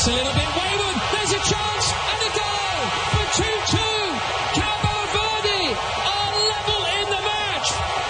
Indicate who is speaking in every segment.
Speaker 1: It's a little bit wayward. There's a chance and a goal for 2-2. Cabo Verde are level in the match.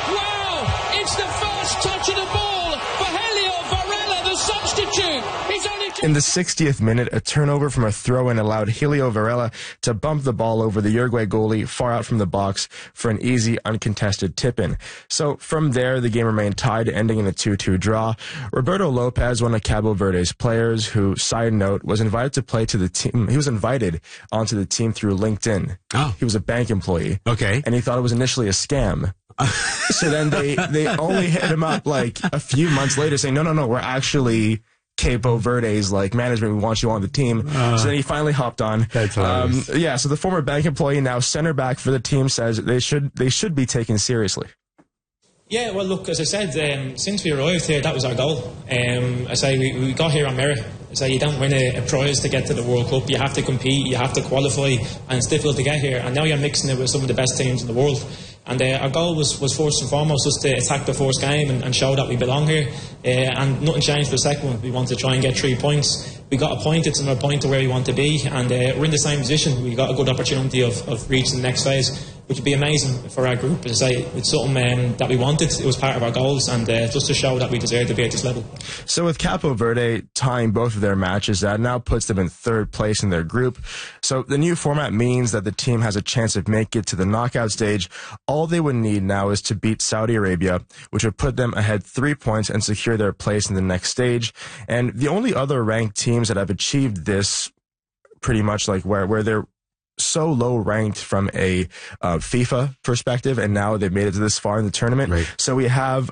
Speaker 1: Wow, it's the first touch of the ball for Helio Varela, the substitute. He's only
Speaker 2: in the 60th minute, a turnover from a throw-in allowed Helio Varela to bump the ball over the Uruguay goalie far out from the box for an easy, uncontested tip-in. So from there, the game remained tied, ending in a 2-2 draw. Roberto Lopez, one of Cabo Verde's players, who, side note, was invited to play to the team. He was invited onto the team through LinkedIn.
Speaker 3: Oh.
Speaker 2: He was a bank employee.
Speaker 3: Okay.
Speaker 2: And he thought it was initially a scam. So then they only hit him up like a few months later saying, no, we're actually Cabo Verde's like management. We want you on the team. So then he finally hopped on.
Speaker 3: That's hilarious.
Speaker 2: So the former bank employee, now center back for the team, says they should be taken seriously.
Speaker 4: Yeah, well, look, as I said, since we arrived here, that was our goal. I say we got here on merit. I say you don't win a prize to get to the World Cup. You have to compete, you have to qualify, and it's difficult to get here. And now you're mixing it with some of the best teams in the world. And our goal was first and foremost just to attack the first game and show that we belong here. And nothing changed for the second one. We wanted to try and get 3 points. We got a point. It's another point to where we want to be. And we're in the same position. We got a good opportunity of reaching the next phase, which would be amazing for our group. As I say, it's something that we wanted. It was part of our goals, and just to show that we deserve to be at this level.
Speaker 2: So with Cabo Verde tying both of their matches, that now puts them in third place in their group. So the new format means that the team has a chance of making it to the knockout stage. All they would need now is to beat Saudi Arabia, which would put them ahead 3 points and secure their place in the next stage. And the only other ranked teams that have achieved this, pretty much like where they're so low ranked from a FIFA perspective, and now they've made it to this far in the tournament.
Speaker 3: Right.
Speaker 2: So we have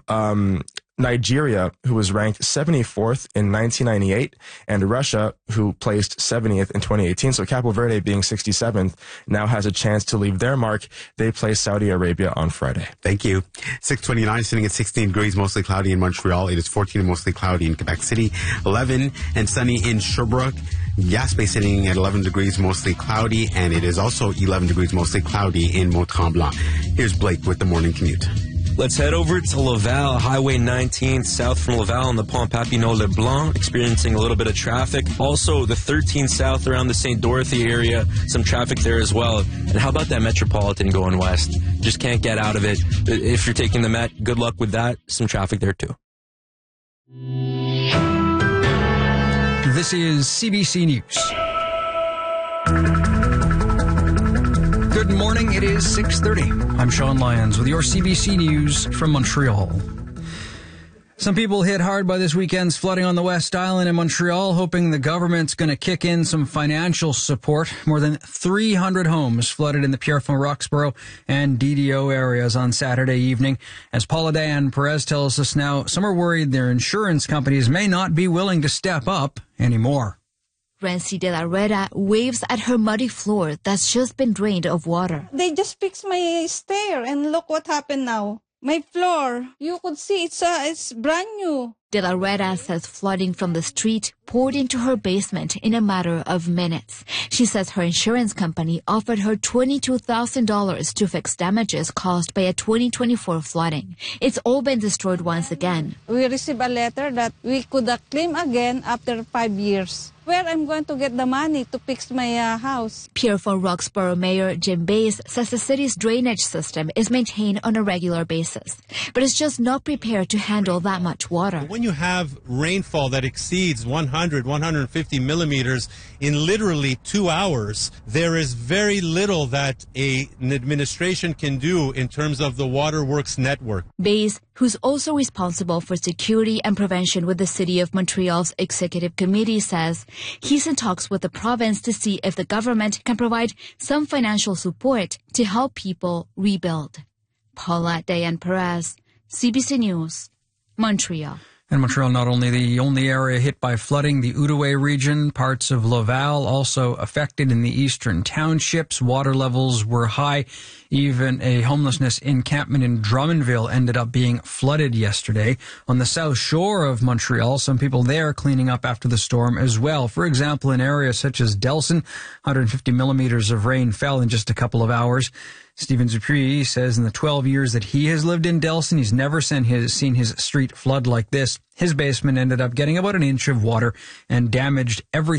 Speaker 2: Nigeria, who was ranked 74th in 1998, and Russia, who placed 70th in 2018. So Cabo Verde, being 67th, now has a chance to leave their mark. They play Saudi Arabia on Friday.
Speaker 3: Thank you. 6:29, sitting at 16 degrees, mostly cloudy in Montreal. It is 14 and mostly cloudy in Quebec City. 11 and sunny in Sherbrooke. Gaspé sitting at 11 degrees, mostly cloudy, and it is also 11 degrees, mostly cloudy in Mont-Tremblant. Here's Blake with the morning commute.
Speaker 5: Let's head over to Laval, Highway 19 south from Laval on the Pont Papineau-Leblanc, experiencing a little bit of traffic. Also, the 13 south around the St. Dorothy area, some traffic there as well. And how about that Metropolitan going west? Just can't get out of it. If you're taking the Met, good luck with that. Some traffic there too.
Speaker 6: This is CBC News. Good morning. It is 6:30. I'm Sean Lyons with your CBC News from Montreal. Some people hit hard by this weekend's flooding on the West Island in Montreal, hoping the government's going to kick in some financial support. More than 300 homes flooded in the Pierrefonds, Roxborough, and DDO areas on Saturday evening. As Paula Diane Perez tells us now, some are worried their insurance companies may not be willing to step up anymore.
Speaker 7: Renzi de la Reda waves at her muddy floor that's just been drained of water.
Speaker 8: They just fixed my stair, and look what happened now. My floor, you could see it's brand new.
Speaker 7: De la Reda says flooding from the street poured into her basement in a matter of minutes. She says her insurance company offered her $22,000 to fix damages caused by a 2024 flooding. It's all been destroyed once again.
Speaker 8: We received a letter that we could claim again after 5 years. Where I'm going to get the money to fix my house.
Speaker 7: Pierrefonds Roxborough Mayor Jim Bays says the city's drainage system is maintained on a regular basis, but it's just not prepared to handle that much water.
Speaker 9: When you have rainfall that exceeds 100, 150 millimeters in literally 2 hours, there is very little that an administration can do in terms of the waterworks network.
Speaker 7: Bays, who's also responsible for security and prevention with the City of Montreal's Executive Committee, says he's in talks with the province to see if the government can provide some financial support to help people rebuild. Paula Diane Perez, CBC News, Montreal.
Speaker 6: And Montreal, not only the only area hit by flooding, the Outaouais region, parts of Laval also affected in the eastern townships. Water levels were high. Even a homelessness encampment in Drummondville ended up being flooded yesterday. On the south shore of Montreal, some people there cleaning up after the storm as well. For example, in areas such as Delson, 150 millimeters of rain fell in just a couple of hours. Stephen Dupuis says in the 12 years that he has lived in Delson, he's never seen his street flood like this. His basement ended up getting about an inch of water and damaged everything.